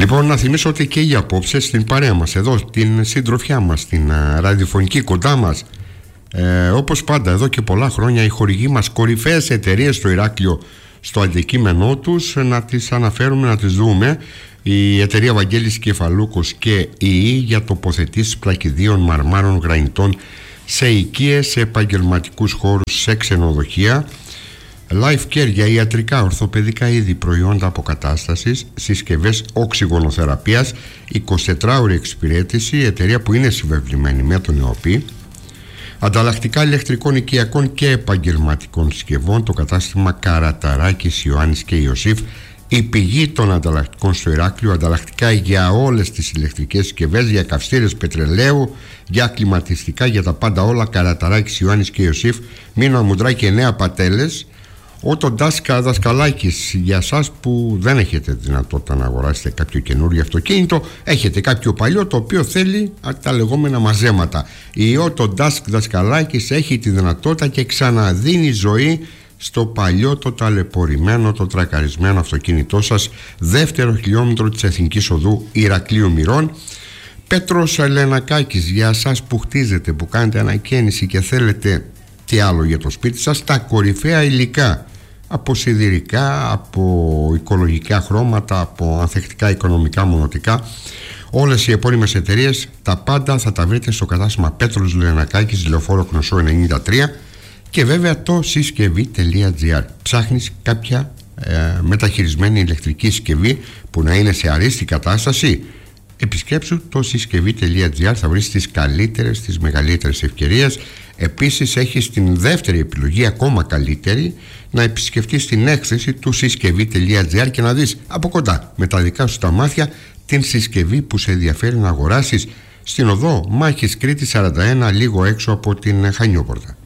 Λοιπόν, να θυμίσω ότι και οι απόψε στην παρέα μας, εδώ, την συντροφιά μας, την ραδιοφωνική κοντά μας, όπως πάντα εδώ και πολλά χρόνια, οι χορηγοί μας, κορυφαίες εταιρείες στο Ηράκλειο, στο αντικείμενό τους, να τις αναφέρουμε, να τις δούμε. Η εταιρεία Βαγγέλης Κεφαλούκος και η για τοποθετήσεις πλακιδίων, μαρμάρων, γρανιτών σε οικίες, σε επαγγελματικούς χώρους, σε ξενοδοχεία. Life Care για ιατρικά, ορθοπαιδικά είδη, προϊόντα αποκατάστασης, συσκευές οξυγονοθεραπείας, 24ωρη εξυπηρέτηση, εταιρεία που είναι συμβεβλημένη με τον ΕΟΠΗ. Ανταλλακτικά ηλεκτρικών, οικιακών και επαγγελματικών συσκευών, το κατάστημα Καραταράκης, Ιωάννης και Ιωσήφ, η πηγή των ανταλλακτικών στο Ηράκλειο. Ανταλλακτικά για όλες τις ηλεκτρικές συσκευές, για καυστήρες πετρελαίου, για κλιματιστικά, για τα πάντα όλα. Καραταράκης, Ιωάννης και Ιωσήφ, Μήνα Μουντράκη 9 Πατέλες. Ο Τοντάσκα Δασκαλάκης, για εσάς που δεν έχετε δυνατότητα να αγοράσετε κάποιο καινούριο αυτοκίνητο, έχετε κάποιο παλιό το οποίο θέλει τα λεγόμενα μαζέματα. Ο Τοντάσκα Δασκαλάκης έχει τη δυνατότητα και ξαναδίνει ζωή στο παλιό, το ταλαιπωρημένο, το τρακαρισμένο αυτοκίνητό σας. Δεύτερο χιλιόμετρο της Εθνικής Οδού Ηρακλείου Μυρών. Πέτρος Ελενακάκης, για εσάς που χτίζετε, που κάνετε ανακαίνιση και θέλετε τι άλλο για το σπίτι σας, τα κορυφαία υλικά, από σιδηρικά, από οικολογικά χρώματα, από ανθεκτικά οικονομικά μονοτικά, όλες οι επώνυμες εταιρείες, τα πάντα θα τα βρείτε στο κατάστημα Πέτρος Λενακάκης, Λεωφόρο Κνωσό 93, και βέβαια το συσκευή.gr. Ψάχνεις κάποια μεταχειρισμένη ηλεκτρική συσκευή που να είναι σε αρίστη κατάσταση, επισκέψου το συσκευή.gr, θα βρεις τις καλύτερες, τις μεγαλύτερες ευκαιρίες. Επίσης έχεις την δεύτερη επιλογή, ακόμα καλύτερη, να επισκεφτείς την έκθεση του συσκευή.gr και να δεις από κοντά με τα δικά σου τα μάτια την συσκευή που σε ενδιαφέρει να αγοράσεις στην οδό Μάχης Κρήτης 41, λίγο έξω από την Χανιόπορτα.